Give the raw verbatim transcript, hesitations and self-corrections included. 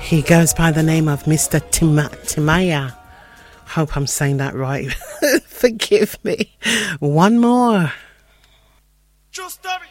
He goes by the name of Mister Tim- Timaya. Hope I'm saying that right. Forgive me. One more. True story.